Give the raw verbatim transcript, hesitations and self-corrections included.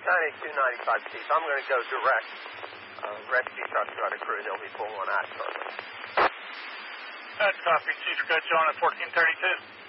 ninety-two ninety-five, Chief. I'm going to go direct. Uh, rescue truck's got a crew. They'll be pulling one out shortly. That's copy, Chief. Got you on at fourteen thirty-two.